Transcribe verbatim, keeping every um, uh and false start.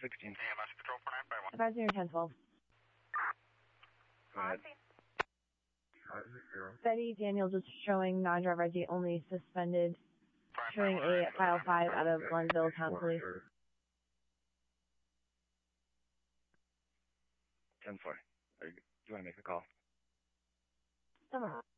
sixteen. E M S Patrol four nine five one. five zero ten twelve. Go ahead. Betty Daniel just showing non-driver I D only suspended, showing a file five out of Glenville Town Police. ten four. Do you want to make the call? Come on.